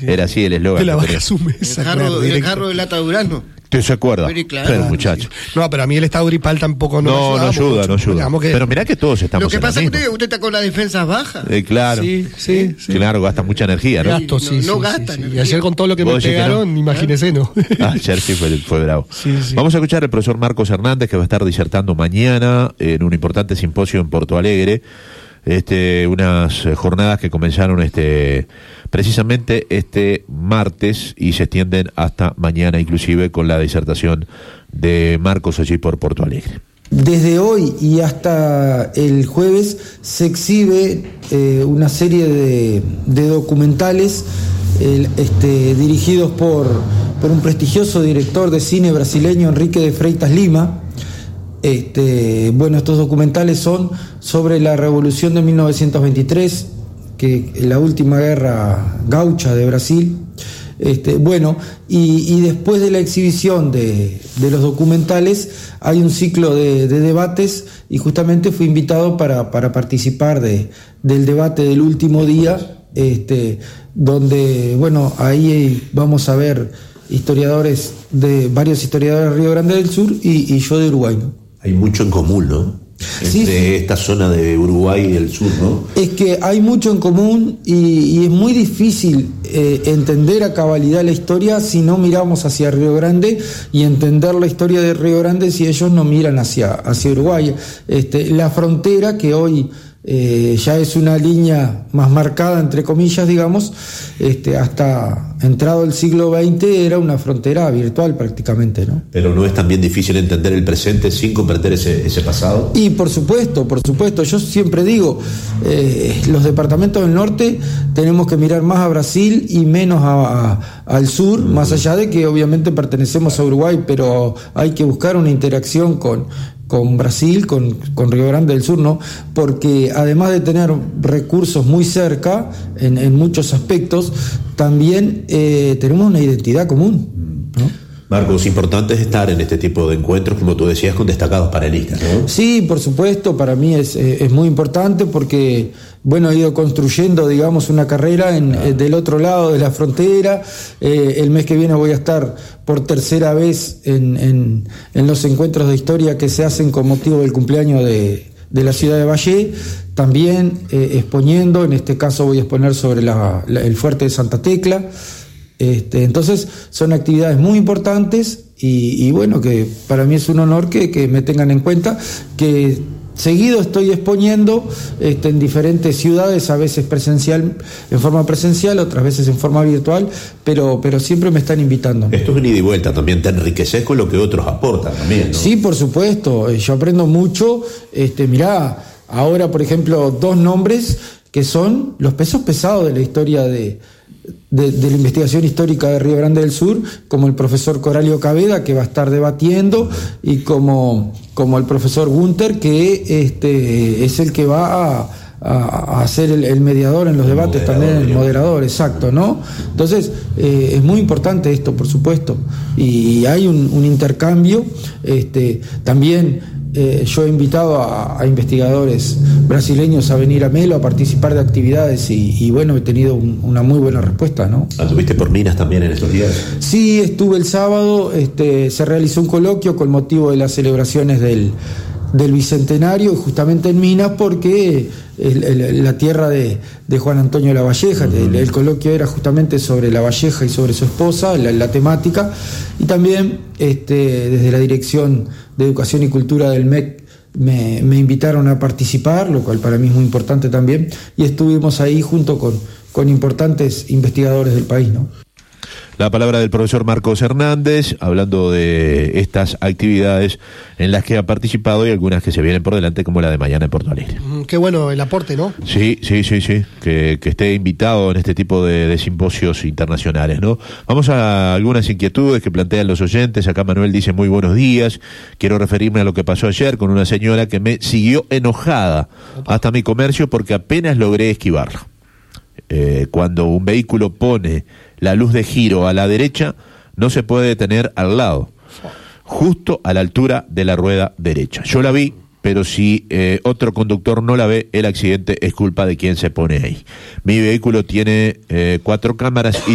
Era así el eslogan. Te la baja su mesa. El jarro de lata de durazno. ¿Te se acuerda? Pero muchacho. No, pero a mí el estado gripal tampoco no ayuda. Pero mirá que todos estamos. Lo que pasa es que usted está con las defensas bajas. Claro. Sí. Claro, gasta mucha energía, ¿no? Gasto, no gasta. Y ayer con todo lo que me pegaron, imagínese, ¿no? Ayer sí fue bravo. Sí. Vamos a escuchar al profesor Marcos Hernández, que va a estar disertando mañana en un importante simposio en Porto Alegre. Unas jornadas que comenzaron precisamente este martes y se extienden hasta mañana, inclusive con la disertación de Marcos allí por Porto Alegre. Desde hoy y hasta el jueves se exhibe una serie de documentales dirigidos por un prestigioso director de cine brasileño, Enrique de Freitas Lima. Estos documentales son sobre la revolución de 1923, que la última guerra gaucha de Brasil. Y después de la exhibición de los documentales hay un ciclo de debates, y justamente fui invitado para participar del debate del último día, donde ahí vamos a ver varios historiadores de Río Grande del Sur y yo de Uruguay, ¿no? Hay mucho en común, ¿no? Entre esta zona de Uruguay y el sur, ¿no? Es que hay mucho en común y es muy difícil entender a cabalidad la historia si no miramos hacia Río Grande, y entender la historia de Río Grande si ellos no miran hacia Uruguay. La frontera, que hoy ya es una línea más marcada, entre comillas, digamos, hasta entrado el siglo XX era una frontera virtual prácticamente, ¿no? Pero ¿no es también difícil entender el presente sin comprender ese pasado? Y por supuesto, yo siempre digo, los departamentos del norte tenemos que mirar más a Brasil y menos al sur, más allá de que obviamente pertenecemos a Uruguay, pero hay que buscar una interacción con Brasil, con Río Grande del Sur, ¿no? Porque además de tener recursos muy cerca en muchos aspectos, también tenemos una identidad común, ¿no? Marcos, importante es estar en este tipo de encuentros, como tú decías, con destacados panelistas, ¿no? Sí, por supuesto, para mí es muy importante porque, he ido construyendo, digamos, una carrera del otro lado de la frontera. El mes que viene voy a estar por tercera vez en los encuentros de historia que se hacen con motivo del cumpleaños de la ciudad de Valle, también exponiendo. En este caso voy a exponer sobre el fuerte de Santa Tecla. Entonces son actividades muy importantes y que para mí es un honor que me tengan en cuenta, que seguido estoy exponiendo en diferentes ciudades, a veces en forma presencial, otras veces en forma virtual, pero siempre me están invitando. Esto es un ida y vuelta también, te enriqueces con lo que otros aportan también, ¿no? Sí, por supuesto, yo aprendo mucho. Mirá, ahora por ejemplo, dos nombres que son los pesos pesados de la historia de la investigación histórica de Río Grande del Sur, como el profesor Coralio Caveda, que va a estar debatiendo, y como el profesor Gunter, que es el que va a ser el mediador en los debates, también el moderador, exacto, ¿no? Entonces, es muy importante esto, por supuesto, y hay un intercambio. También yo he invitado a investigadores brasileños a venir a Melo a participar de actividades y he tenido una muy buena respuesta, ¿no? ¿Estuviste por Minas también en estos días? Sí, estuve el sábado. Se realizó un coloquio con motivo de las celebraciones del Bicentenario, justamente en Minas, porque la tierra de Juan Antonio Lavalleja. El coloquio era justamente sobre Lavalleja y sobre su esposa, la temática, y también desde la Dirección de Educación y Cultura del MEC me invitaron a participar, lo cual para mí es muy importante también, y estuvimos ahí junto con importantes investigadores del país, ¿no? La palabra del profesor Marcos Hernández, hablando de estas actividades en las que ha participado y algunas que se vienen por delante, como la de mañana en Porto Alegre. Qué bueno el aporte, ¿no? Sí, que esté invitado en este tipo de simposios internacionales, ¿no? Vamos a algunas inquietudes que plantean los oyentes. Acá Manuel dice: muy buenos días, quiero referirme a lo que pasó ayer con una señora que me siguió enojada hasta mi comercio porque apenas logré esquivarla. Cuando un vehículo pone la luz de giro a la derecha, no se puede detener al lado, justo a la altura de la rueda derecha. Yo la vi, pero si otro conductor no la ve, el accidente es culpa de quien se pone ahí. Mi vehículo tiene 4 cámaras y